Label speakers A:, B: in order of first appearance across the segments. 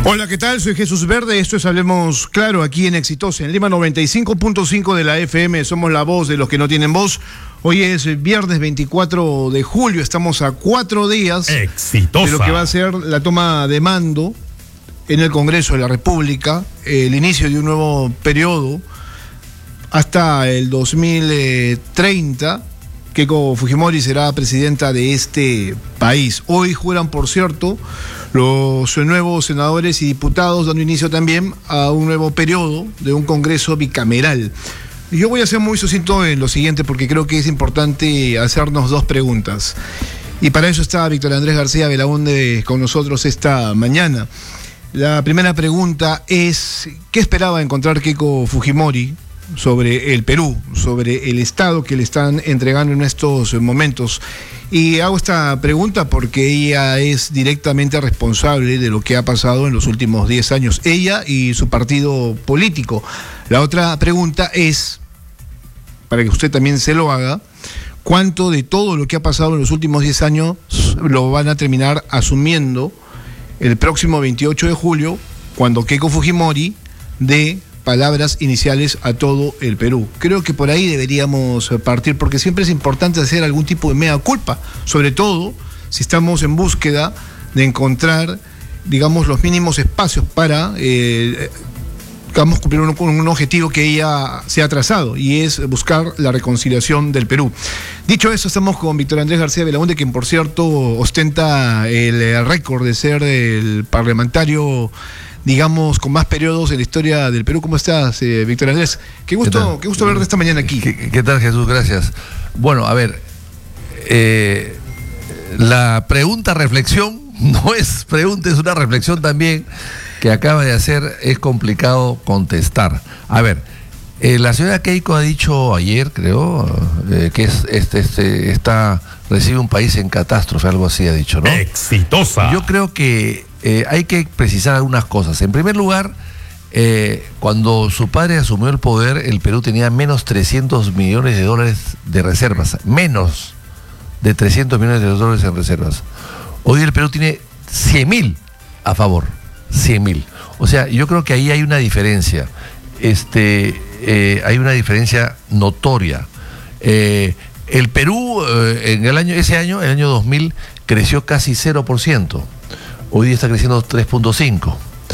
A: Hola, ¿qué tal? Soy Jesús Verde, esto es Hablemos Claro, aquí en Exitosa, en Lima 95.5 de la FM, somos la voz de los que no tienen voz. Hoy es viernes 24 de julio, estamos a 4 días
B: Exitosa.
A: de lo que va a ser la toma de mando en el Congreso de la República, el inicio de un nuevo periodo hasta el 2030. Keiko Fujimori será presidenta de este país. Hoy juran, por cierto, los nuevos senadores y diputados, dando inicio también a un nuevo periodo de un Congreso bicameral. Yo voy a ser muy sucinto en lo siguiente porque creo que es importante hacernos dos preguntas. Y para eso está Víctor Andrés García Belaúnde con nosotros esta mañana. La primera pregunta es, ¿qué esperaba encontrar Keiko Fujimori sobre el Perú, sobre el Estado que le están entregando en estos momentos? Y hago esta pregunta porque ella es directamente responsable de lo que ha pasado en los últimos 10 años, ella y su partido político. La otra pregunta es, para que usted también se lo haga, ¿cuánto de todo lo que ha pasado en los últimos 10 años lo van a terminar asumiendo el próximo 28 de julio, cuando Keiko Fujimori dé palabras iniciales a todo el Perú? Creo que por ahí deberíamos partir, porque siempre es importante hacer algún tipo de mea culpa, sobre todo si estamos en búsqueda de encontrar, digamos, los mínimos espacios para, digamos, cumplir un objetivo que ella se ha trazado, y es buscar la reconciliación del Perú. Dicho eso, estamos con Víctor Andrés García Belaúnde, quien por cierto ostenta el récord de ser el parlamentario, digamos, con más periodos en la historia del Perú. ¿Cómo estás, Víctor Andrés? Qué gusto verte esta mañana aquí.
C: ¿Qué tal, Jesús? Gracias. Bueno, a ver, la reflexión no es pregunta, es una reflexión también que acaba de hacer. Es complicado contestar. A ver, la señora Keiko ha dicho ayer, creo, que recibe un país en catástrofe, algo así ha dicho, ¿no?
B: Exitosa.
C: Yo creo que hay que precisar algunas cosas. En primer lugar, cuando su padre asumió el poder, el Perú tenía menos 300 millones de dólares de reservas, menos de 300 millones de dólares en reservas. Hoy el Perú tiene 100.000 a favor, 100.000. O sea, yo creo que ahí hay una diferencia, hay una diferencia notoria. El Perú ese año, el año 2000, creció casi 0%. Hoy día está creciendo 3.5.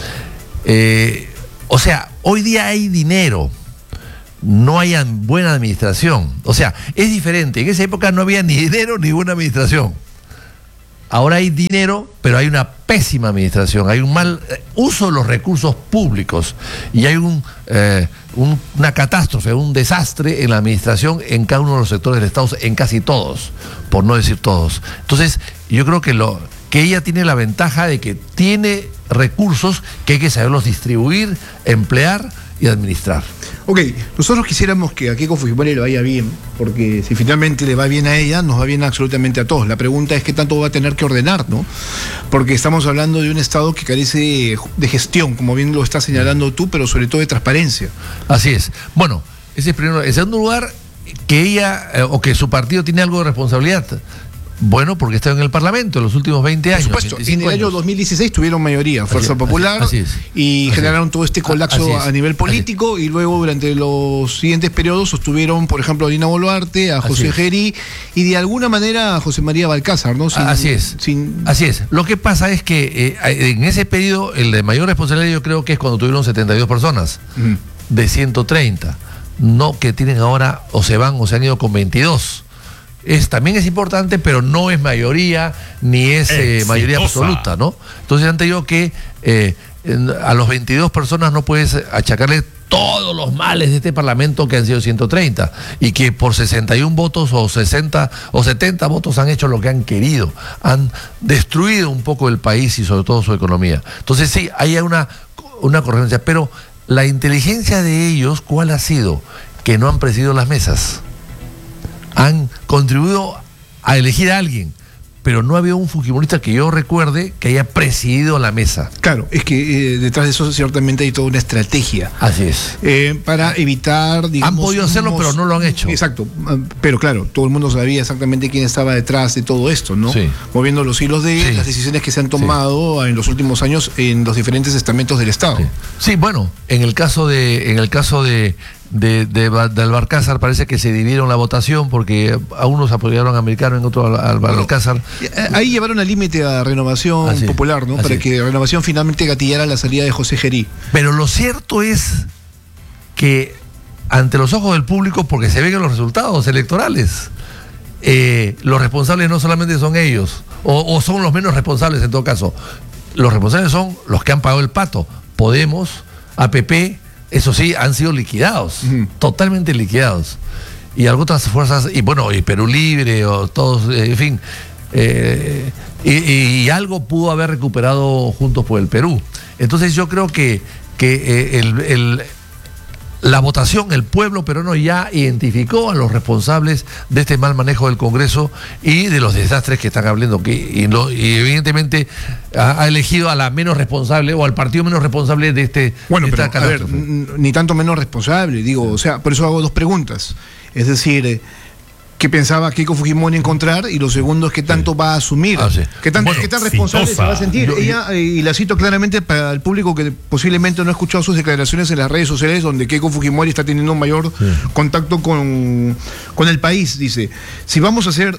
C: O sea, hoy día hay dinero, no hay buena administración. O sea, es diferente. En esa época no había ni dinero ni buena administración. Ahora hay dinero, pero hay una pésima administración, hay un mal uso de los recursos públicos y hay una catástrofe, un desastre en la administración en cada uno de los sectores del Estado, en casi todos, por no decir todos. Entonces, yo creo que ella tiene la ventaja de que tiene recursos que hay que saberlos distribuir, emplear y administrar.
A: Ok, nosotros quisiéramos que a Keiko Fujimori le vaya bien, porque si finalmente le va bien a ella, nos va bien absolutamente a todos. La pregunta es qué tanto va a tener que ordenar, ¿no? Porque estamos hablando de un Estado que carece de gestión, como bien lo estás señalando tú, pero sobre todo de transparencia.
C: Así es. Bueno, ese es primero. En segundo lugar, que ella o que su partido tiene algo de responsabilidad. Bueno, porque está en el Parlamento en los últimos 20 años.
A: Por supuesto, en el año 2016 tuvieron mayoría, Fuerza Popular,
C: así es.
A: Y generaron todo este colapso a nivel político, y luego durante los siguientes periodos sostuvieron, por ejemplo, a Dina Boluarte, a José Geri y de alguna manera a José María Balcázar, ¿no?
C: Así es. Así es. Lo que pasa es que en ese periodo, el de mayor responsabilidad yo creo que es cuando tuvieron 72 personas, de 130, no que tienen ahora o se han ido con 22. También es importante, pero no es mayoría, ni es mayoría absoluta, ¿no? Entonces han tenido que a los 22 personas no puedes achacarle todos los males de este Parlamento, que han sido 130, y que por 61 votos o 60 o 70 votos han hecho lo que han querido, han destruido un poco el país y sobre todo su economía. Entonces sí, hay una correspondencia, pero la inteligencia de ellos, ¿cuál ha sido? Que no han presidido las mesas. Han contribuido a elegir a alguien, pero no había un fujimorista que yo recuerde que haya presidido la mesa.
A: Claro, es que detrás de eso ciertamente hay toda una estrategia.
C: Así es.
A: Para evitar, digamos...
C: Han podido hacerlo, pero no lo han hecho.
A: Exacto, pero claro, todo el mundo sabía exactamente quién estaba detrás de todo esto, ¿no?
C: Sí.
A: Moviendo los hilos de las decisiones que se han tomado en los últimos años en los diferentes estamentos del Estado.
C: Sí, bueno, en el caso de Alcázar parece que se dividieron la votación porque a unos apoyaron a Americano, en otros a Alcázar.
A: Ahí llevaron al límite a Renovación Popular, ¿no? Para que Renovación finalmente gatillara la salida de José Gerí.
C: Pero lo cierto es que ante los ojos del público, porque se ven en los resultados electorales, los responsables no solamente son ellos, o son los menos responsables en todo caso. Los responsables son los que han pagado el pato. Podemos, APP, eso sí, han sido liquidados, totalmente liquidados. Y algunas otras fuerzas, y bueno, y Perú Libre, o todos, en fin, y algo pudo haber recuperado Juntos por el Perú. Entonces yo creo que la votación, el pueblo peruano ya identificó a los responsables de este mal manejo del Congreso y de los desastres que están hablando, y evidentemente ha elegido a la menos responsable o al partido menos responsable de este.
A: Bueno,
C: de
A: pero
C: esta
A: a ver,
C: catástrofe.
A: ni tanto menos responsable, digo, o sea, por eso hago dos preguntas. Es decir, ¿qué pensaba Keiko Fujimori encontrar? Y lo segundo es qué tanto va a asumir, qué tan responsable se va a sentir. Ella, y la cito claramente para el público que posiblemente no ha escuchado sus declaraciones en las redes sociales, donde Keiko Fujimori está teniendo un mayor contacto con el país. Dice, sí vamos a hacer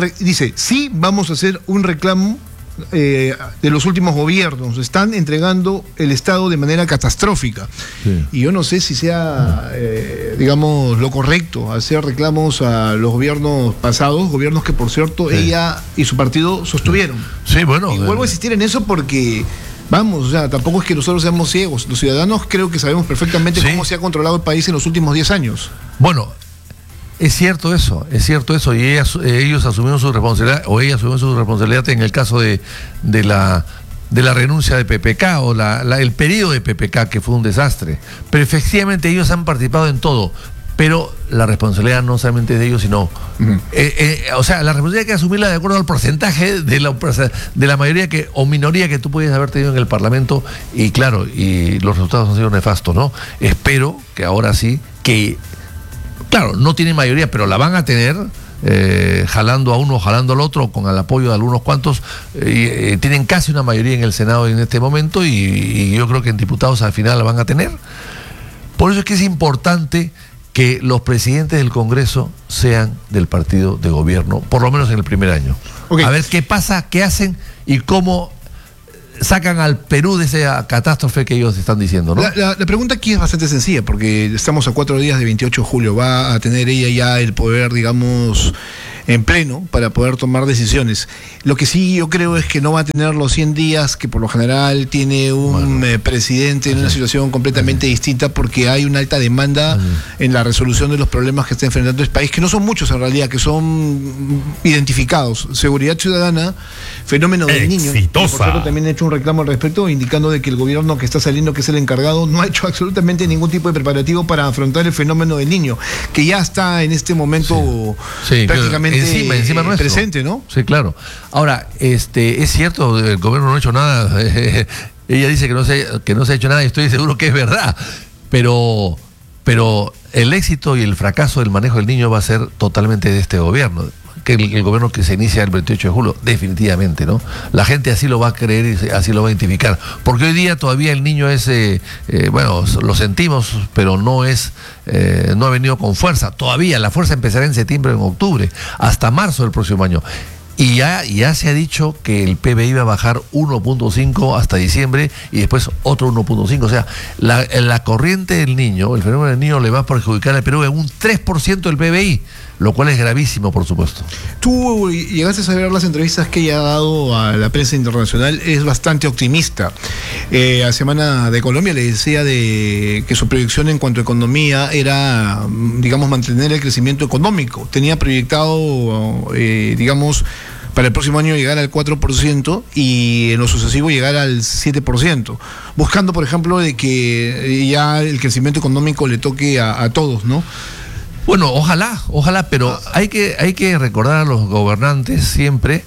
A: un reclamo de los últimos gobiernos. Están entregando el Estado de manera catastrófica. Y yo no sé si sea, digamos, lo correcto hacer reclamos a los gobiernos pasados, gobiernos que, por cierto, ella y su partido sostuvieron.
C: Sí, bueno.
A: Y vuelvo a insistir en eso porque, vamos, o sea, tampoco es que nosotros seamos ciegos. Los ciudadanos creo que sabemos perfectamente cómo se ha controlado el país en los últimos 10 años.
C: Bueno, es cierto eso, y ellos asumieron su responsabilidad, o ella asumió su responsabilidad en el caso de la renuncia de PPK o el periodo de PPK, que fue un desastre. Pero efectivamente ellos han participado en todo, pero la responsabilidad no solamente es de ellos, sino o sea, la responsabilidad hay que asumirla de acuerdo al porcentaje de la mayoría o minoría que tú puedes haber tenido en el Parlamento, y claro, y los resultados han sido nefastos, ¿no? Espero que ahora sí, que claro, no tienen mayoría, pero la van a tener, jalando a uno, jalando al otro, con el apoyo de algunos cuantos. Tienen casi una mayoría en el Senado en este momento, y yo creo que en diputados al final la van a tener. Por eso es que es importante que los presidentes del Congreso sean del partido de gobierno, por lo menos en el primer año. A ver qué pasa, qué hacen y cómo sacan al Perú de esa catástrofe que ellos están diciendo, ¿no?
A: La pregunta aquí es bastante sencilla, porque estamos a 4 días de 28 de julio. Va a tener ella ya el poder, digamos, en pleno para poder tomar decisiones. Lo que sí yo creo es que no va a tener los 100 días que por lo general tiene un presidente en una situación completamente distinta, porque hay una alta demanda en la resolución de los problemas que está enfrentando el país, que no son muchos en realidad, que son identificados. Seguridad ciudadana, fenómeno del niño. Por cierto, también he hecho un reclamo al respecto, indicando de que el gobierno que está saliendo, que es el encargado, no ha hecho absolutamente ningún tipo de preparativo para afrontar el fenómeno del niño, que ya está en este momento prácticamente
C: encima nuestro,
A: presente, ¿no?
C: Sí, claro. Ahora, es cierto, el gobierno no ha hecho nada. Ella dice que no se ha hecho nada, y estoy seguro que es verdad. Pero el éxito y el fracaso del manejo del niño va a ser totalmente de este gobierno. Que el gobierno que se inicia el 28 de julio, definitivamente, ¿no? La gente así lo va a creer y así lo va a identificar. Porque hoy día todavía el niño es, bueno, lo sentimos, pero no ha venido con fuerza. Todavía la fuerza empezará en septiembre o en octubre, hasta marzo del próximo año. Y ya se ha dicho que el PBI va a bajar 1.5 hasta diciembre, y después otro 1.5. O sea, la corriente del niño, el fenómeno del niño, le va a perjudicar al Perú en un 3% del PBI, lo cual es gravísimo, por supuesto. Tú
A: llegaste a ver las entrevistas que ella ha dado a la prensa internacional, es bastante optimista. A Semana de Colombia le decía de que su proyección en cuanto a economía era, digamos, mantener el crecimiento económico. Tenía proyectado, digamos, para el próximo año llegar al 4% y en lo sucesivo llegar al 7%, buscando, por ejemplo, de que ya el crecimiento económico le toque a todos, ¿no?
C: Bueno, ojalá, pero hay que recordar a los gobernantes siempre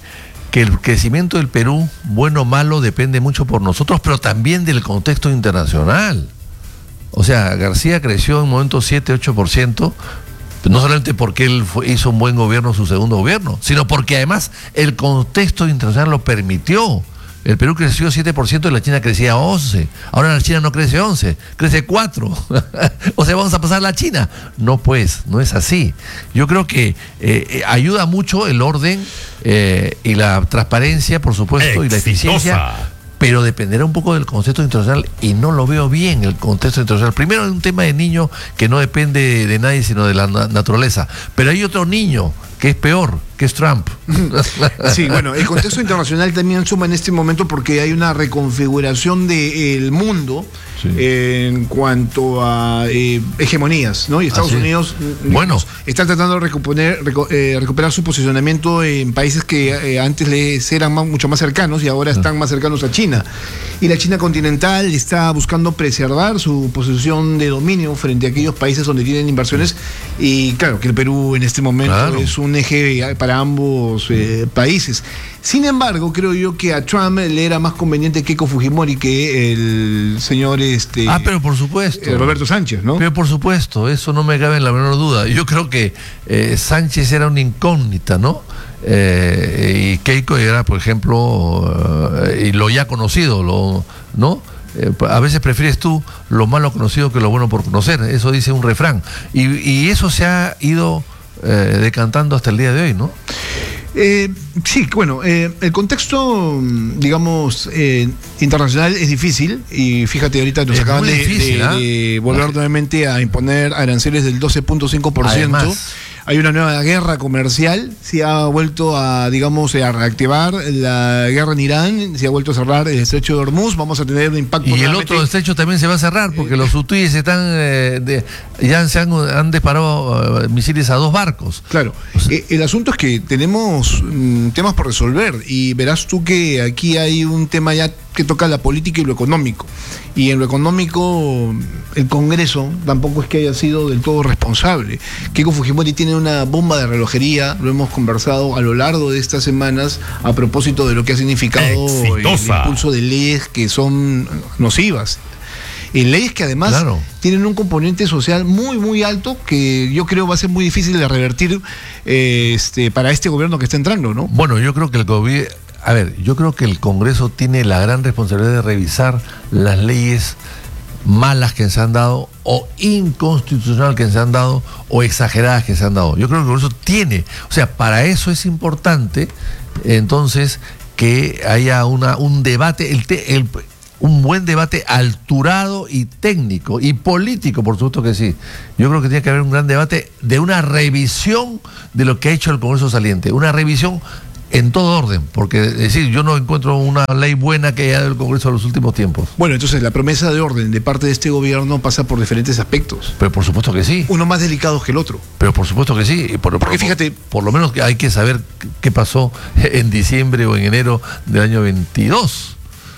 C: que el crecimiento del Perú, bueno o malo, depende mucho por nosotros, pero también del contexto internacional. O sea, García creció en un momento 7-8%, no solamente porque él hizo un buen gobierno, su segundo gobierno, sino porque además el contexto internacional lo permitió. El Perú creció 7% y la China crecía 11%. Ahora la China no crece 11%, crece 4%. O sea, vamos a pasar a la China. No, pues, no es así. Yo creo que ayuda mucho el orden y la transparencia, por supuesto, y la eficiencia, pero dependerá un poco del contexto internacional, y no lo veo bien el contexto internacional. Primero, es un tema de niño que no depende de nadie, sino de la naturaleza. Pero hay otro niño que es peor, que es Trump.
A: Sí, bueno, el contexto internacional también suma en este momento porque hay una reconfiguración del mundo, sí, en cuanto a hegemonías, ¿no? Y Estados Unidos, digamos, está tratando de recuperar su posicionamiento en países que antes les eran mucho más cercanos y ahora están más cercanos a China. Y la China continental está buscando preservar su posición de dominio frente a aquellos países donde tienen inversiones, y claro que el Perú en este momento es un eje para ambos países. Sin embargo, creo yo que a Trump le era más conveniente Keiko Fujimori que el señor
C: pero por supuesto,
A: Roberto Sánchez, ¿no?
C: Pero por supuesto, eso no me cabe en la menor duda. Yo creo que Sánchez era una incógnita, ¿no? Y Keiko era, por ejemplo, y lo ya conocido, ¿no? A veces prefieres tú lo malo conocido que lo bueno por conocer, eso dice un refrán, y eso se ha ido decantando hasta el día de hoy, ¿no?
A: Sí, bueno, el contexto, digamos, internacional es difícil, y fíjate, ahorita nos acaban de volver nuevamente a imponer aranceles del 12.5%. Hay una nueva guerra comercial, se ha vuelto a, digamos, a reactivar la guerra en Irán, se ha vuelto a cerrar el estrecho de Hormuz, vamos a tener un impacto.
C: Y el otro estrecho también se va a cerrar, porque los hutíes están ya han disparado misiles a 2 barcos.
A: Claro, el asunto es que tenemos temas por resolver, y verás tú que aquí hay un tema ya que toca la política y lo económico. Y en lo económico, el Congreso tampoco es que haya sido del todo responsable. Keiko Fujimori tiene una bomba de relojería, lo hemos conversado a lo largo de estas semanas a propósito de lo que ha significado el impulso de leyes que son nocivas. Leyes que además tienen un componente social muy, muy alto, que yo creo va a ser muy difícil de revertir para este gobierno que está entrando, ¿no?
C: Bueno, yo creo que el gobierno... A ver, yo creo que el Congreso tiene la gran responsabilidad de revisar las leyes malas que se han dado, o inconstitucional que se han dado, o exageradas que se han dado. Yo creo que el Congreso tiene, o sea, para eso es importante, entonces, que haya un debate, un buen debate alturado y técnico y político, por supuesto que sí. Yo creo que tiene que haber un gran debate de una revisión de lo que ha hecho el Congreso saliente, una revisión en todo orden, porque es decir, yo no encuentro una ley buena que haya dado el Congreso en los últimos tiempos.
A: Bueno, entonces la promesa de orden de parte de este gobierno pasa por diferentes aspectos.
C: Pero por supuesto que sí.
A: Uno más delicado que el otro.
C: Pero por supuesto que sí. Porque fíjate, por lo menos hay que saber qué pasó en diciembre o en enero del año 22.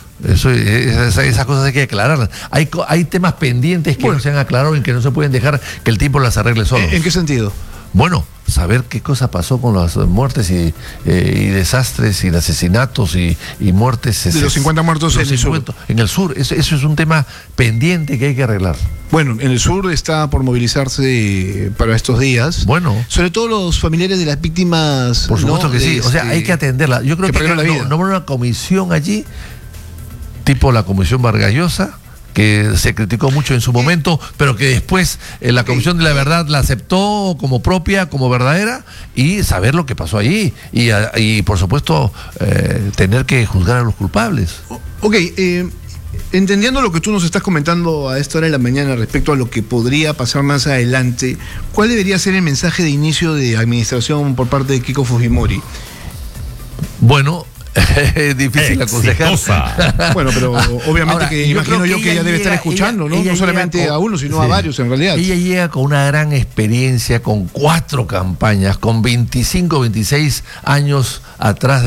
C: Esas cosas hay que aclararlas. Hay temas pendientes que no se han aclarado y que no se pueden dejar que el tiempo las arregle solo.
A: ¿En qué sentido?
C: Bueno, saber qué cosa pasó con las muertes y desastres y asesinatos y muertes.
A: De los 50 muertos en el sur.
C: En el sur, eso es un tema pendiente que hay que arreglar.
A: Bueno, en el sur está por movilizarse para estos días.
C: Bueno.
A: Sobre todo los familiares de las víctimas.
C: Por supuesto que sí, o sea, hay que atenderla. Yo creo que nombrar una comisión allí, tipo la Comisión Vargas Llosa, que se criticó mucho en su momento, pero que después la Comisión de la Verdad la aceptó como propia, como verdadera, y saber lo que pasó allí, y por supuesto tener que juzgar a los culpables.
A: Ok, entendiendo lo que tú nos estás comentando a esta hora de la mañana respecto a lo que podría pasar más adelante, ¿cuál debería ser el mensaje de inicio de administración por parte de Keiko Fujimori?
C: Bueno, es difícil aconsejar.
A: Bueno, pero obviamente ahora, que imagino yo que ella debe estar escuchando, ¿no? No solamente a uno, sino a varios en realidad.
C: Ella llega con una gran experiencia, con 4 campañas, con 25, 26 años atrás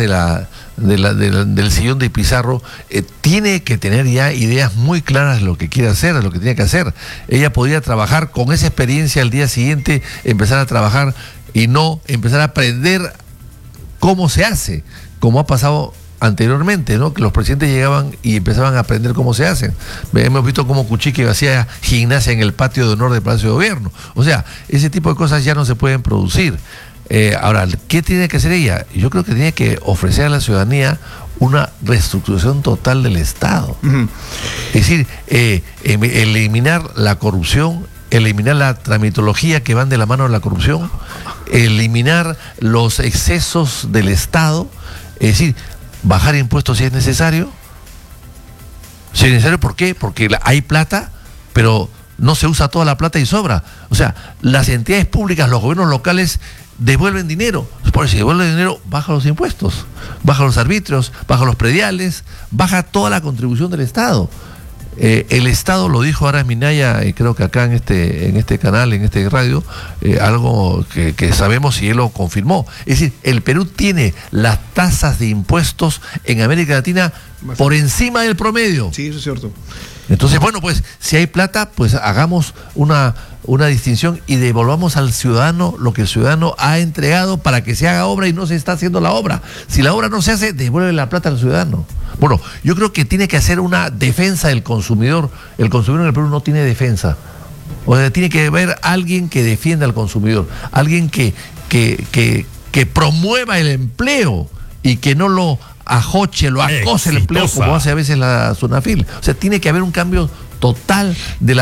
C: del sillón de Pizarro. Tiene que tener ya ideas muy claras de lo que quiere hacer, de lo que tiene que hacer. Ella podría trabajar con esa experiencia al día siguiente, empezar a trabajar y no empezar a aprender cómo se hace, como ha pasado anteriormente, ¿no? Que los presidentes llegaban y empezaban a aprender cómo se hacen. Hemos visto cómo Kuczynski hacía gimnasia en el patio de honor del Palacio de Gobierno. O sea, ese tipo de cosas ya no se pueden producir. Ahora, ¿qué tiene que hacer ella? Yo creo que tiene que ofrecer a la ciudadanía una reestructuración total del Estado. Es decir, eliminar la corrupción, eliminar la tramitología que van de la mano de la corrupción, eliminar los excesos del Estado, es decir, bajar impuestos si es necesario. Si es necesario, ¿por qué? Porque hay plata, pero no se usa toda la plata y sobra. O sea, las entidades públicas, los gobiernos locales devuelven dinero. Por eso, si devuelven dinero, baja los impuestos, baja los arbitrios, baja los prediales, baja toda la contribución del Estado. El Estado, lo dijo ahora Minaya, creo que acá en este canal, en este radio, algo que sabemos y él lo confirmó. Es decir, el Perú tiene las tasas de impuestos en América Latina por encima del promedio.
A: Sí, eso es cierto.
C: Entonces, bueno, pues si hay plata, pues hagamos una distinción y devolvamos al ciudadano lo que el ciudadano ha entregado para que se haga obra y no se está haciendo la obra. Si la obra no se hace, devuelve la plata al ciudadano. Bueno, yo creo que tiene que hacer una defensa del consumidor. El consumidor en el Perú no tiene defensa. O sea, tiene que haber alguien que defienda al consumidor, alguien que promueva el empleo y que no lo ajoche, lo acose el empleo como hace a veces la SUNAFIL. O sea, tiene que haber un cambio total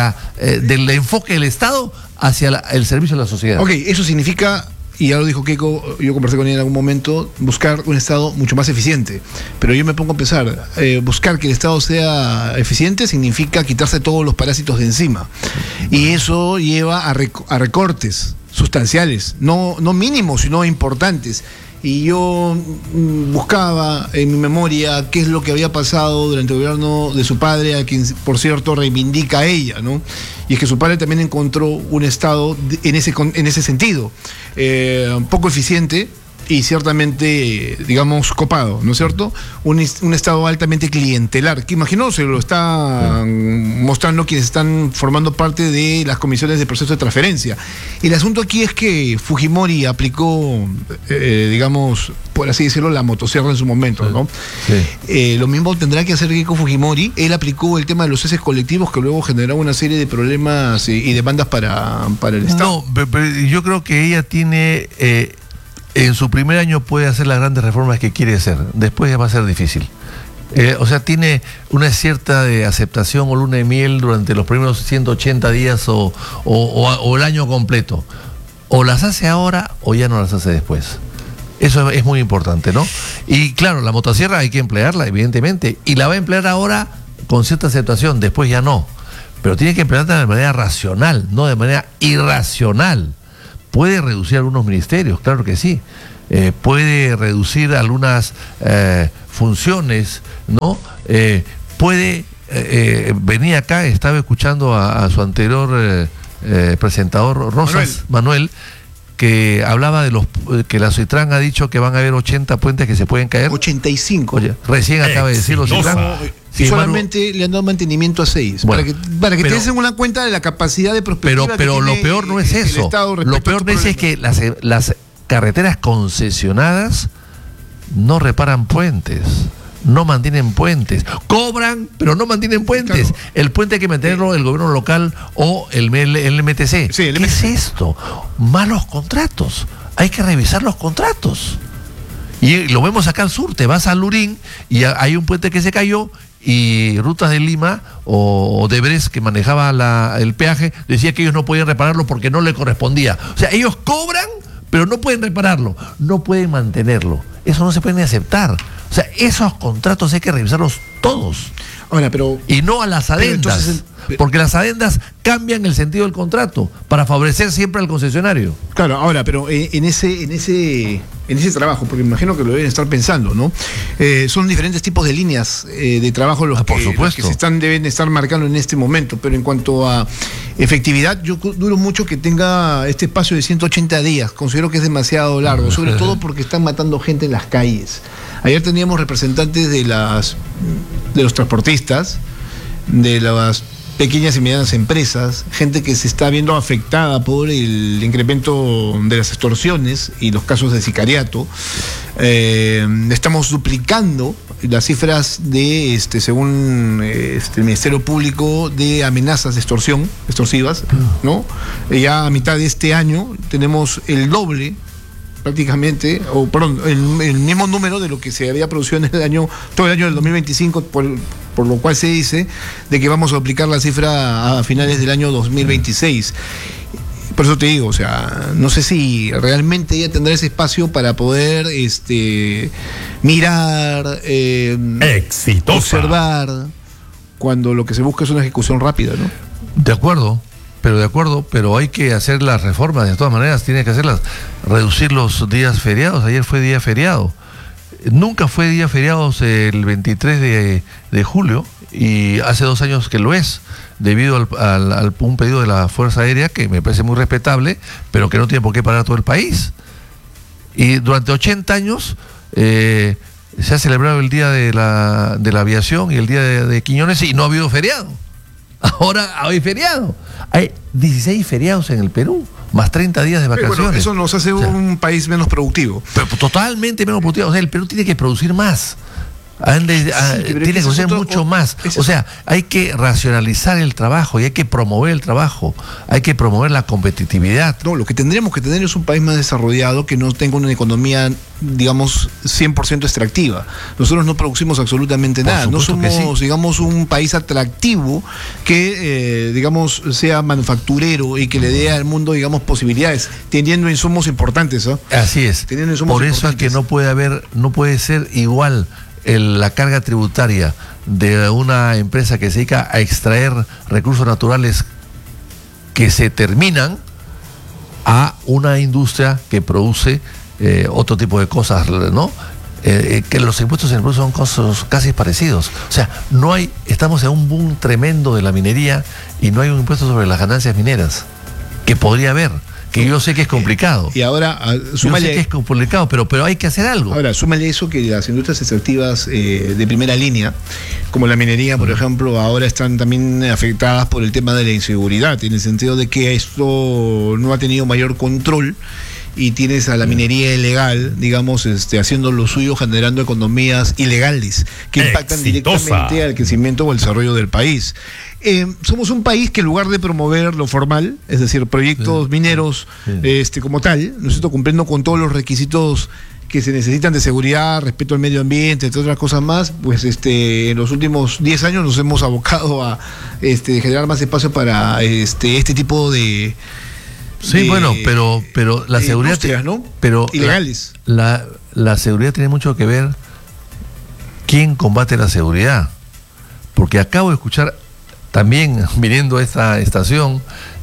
C: del enfoque del Estado hacia el servicio a la sociedad.
A: Ok, eso significa, y ya lo dijo Keiko, yo conversé con él en algún momento, buscar un Estado mucho más eficiente. Pero yo me pongo a pensar, buscar que el Estado sea eficiente significa quitarse todos los parásitos de encima. Y eso lleva a recortes sustanciales, no mínimos, sino importantes. Y yo buscaba en mi memoria qué es lo que había pasado durante el gobierno de su padre, a quien, por cierto, reivindica a ella, ¿no? Y es que su padre también encontró un Estado en ese sentido, poco eficiente y ciertamente, digamos, copado, ¿no es cierto? Un Estado altamente clientelar, que imagino se lo están mostrando quienes están formando parte de las comisiones de proceso de transferencia. El asunto aquí es que Fujimori aplicó, digamos, por así decirlo, la motosierra en su momento, ¿no? Sí. Lo mismo tendrá que hacer Keiko Fujimori. Él aplicó el tema de los ceses colectivos, que luego generaba una serie de problemas y demandas para el Estado.
C: No, pero yo creo que ella tiene... en su primer año puede hacer las grandes reformas que quiere hacer, después ya va a ser difícil. O sea, tiene una cierta de aceptación o luna de miel durante los primeros 180 días o el año completo. O las hace ahora o ya no las hace después. Eso es muy importante, ¿no? Y claro, la motosierra hay que emplearla, evidentemente, y la va a emplear ahora con cierta aceptación, después ya no. Pero tiene que emplearla de manera racional, no de manera irracional. Puede reducir algunos ministerios, claro que sí. Puede reducir algunas funciones, ¿no? Puede venir acá, estaba escuchando a su anterior presentador, Rosas Manuel, que hablaba de que la Citrán ha dicho que van a haber 80 puentes que se pueden caer.
A: 85.
C: Oye, recién acaba de decirlo Citrán.
A: Y solamente le han dado mantenimiento a 6. Bueno, para que te den una cuenta de la capacidad de prospectiva.
C: Pero lo peor no es eso. Lo peor es que las carreteras concesionadas no reparan puentes, no mantienen puentes. Cobran, pero no mantienen puentes. Claro. El puente hay que mantenerlo el gobierno local o el MTC. Sí, ¿Qué es esto? Malos contratos. Hay que revisar los contratos. Y lo vemos acá al sur. Te vas a Lurín y hay un puente que se cayó. Y Rutas de Lima o de Brest, que manejaba el peaje, decía que ellos no podían repararlo porque no le correspondía. O sea, ellos cobran, pero no pueden repararlo, no pueden mantenerlo. Eso no se puede ni aceptar. O sea, esos contratos hay que revisarlos todos.
A: Ahora, pero...
C: Y no a las adendas, porque las adendas cambian el sentido del contrato para favorecer siempre al concesionario.
A: Claro, ahora, pero en ese trabajo, porque me imagino que lo deben estar pensando, ¿no? Son diferentes tipos de líneas de trabajo los que deben estar marcando en este momento, pero en cuanto a efectividad, yo dudo mucho que tenga este espacio de 180 días. Considero que es demasiado largo, sobre todo porque están matando gente en las calles. Ayer teníamos representantes de los transportistas, de las pequeñas y medianas empresas, gente que se está viendo afectada por el incremento de las extorsiones y los casos de sicariato. Estamos duplicando las cifras de, según el Ministerio Público, de amenazas de extorsivas, ¿no? Ya a mitad de este año tenemos el doble prácticamente, o perdón, el mismo número de lo que se había producido en todo el año del 2025, por lo cual se dice de que vamos a duplicar la cifra a finales del año 2026. Por eso te digo, o sea, no sé si realmente ella tendrá ese espacio para poder mirar, observar, cuando lo que se busca es una ejecución rápida, ¿no?
C: De acuerdo, pero hay que hacer las reformas, de todas maneras, tiene que hacerlas. Reducir los días feriados, ayer fue día feriado. Nunca fue día feriado el 23 de julio, y hace 2 años que lo es, debido a un pedido de la Fuerza Aérea, que me parece muy respetable, pero que no tiene por qué parar todo el país. Y durante 80 años se ha celebrado el Día de la Aviación y el Día de Quiñones, y no ha habido feriado. Ahora hay feriado. Hay 16 feriados en el Perú, más 30 días de vacaciones.
A: Bueno, eso nos hace un país menos productivo.
C: Pero totalmente menos productivo. O sea, el Perú tiene que producir más. Tiene que producir mucho más. O sea, hay que racionalizar el trabajo y hay que promover el trabajo. Hay que promover la competitividad.
A: No, lo que tendríamos que tener es un país más desarrollado, que no tenga una economía, digamos, 100% extractiva. Nosotros no producimos absolutamente nada. No somos, digamos, un país atractivo que, digamos, sea manufacturero y que le dé al mundo, digamos, posibilidades, teniendo insumos importantes, ¿no?
C: Así es. Por eso es que no puede ser igual la carga tributaria de una empresa que se dedica a extraer recursos naturales que se terminan, a una industria que produce otro tipo de cosas, ¿no? Que los impuestos en el Perú son cosas casi parecidos. O sea, estamos en un boom tremendo de la minería y no hay un impuesto sobre las ganancias mineras, que podría haber. Que yo sé que es complicado.
A: Y ahora,
C: súmale, yo sé que es complicado, pero hay que hacer algo.
A: Ahora, súmale eso, que las industrias extractivas de primera línea, como la minería, por ejemplo, ahora están también afectadas por el tema de la inseguridad, en el sentido de que esto no ha tenido mayor control, y tienes a la minería ilegal, digamos, haciendo lo suyo, generando economías ilegales que impactan directamente al crecimiento o al desarrollo del país. Somos un país que, en lugar de promover lo formal, es decir, proyectos mineros como tal, ¿no es cierto?, cumpliendo con todos los requisitos que se necesitan de seguridad, respeto al medio ambiente, entre otras cosas más, pues en los últimos 10 años nos hemos abocado a generar más espacio para este tipo de...
C: Sí, bueno, pero la seguridad,
A: ¿no?
C: Pero
A: ilegales.
C: La seguridad tiene mucho que ver quién combate la seguridad, porque acabo de escuchar también, viniendo a esta estación,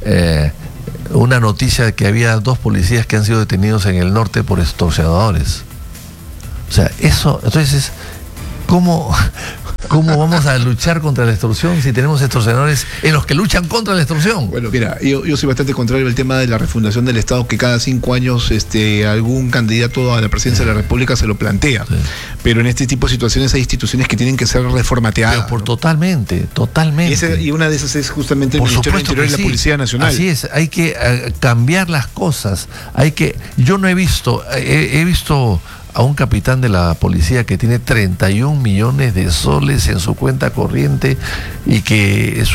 C: una noticia de que había 2 policías que han sido detenidos en el norte por extorsionadores. O sea, eso, entonces, ¿cómo vamos a luchar contra la extorsión si tenemos extorsionadores en los que luchan contra la extorsión?
A: Bueno, mira, yo soy bastante contrario al tema de la refundación del Estado, que cada 5 años algún candidato a la presidencia de la República se lo plantea. Sí. Pero en este tipo de situaciones hay instituciones que tienen que ser reformateadas.
C: Pero totalmente.
A: Y una de esas es justamente el Ministerio del Interior y la Policía Nacional.
C: Así es, hay que cambiar las cosas. Yo no he visto a un capitán de la policía que tiene 31 millones de soles en su cuenta corriente y que es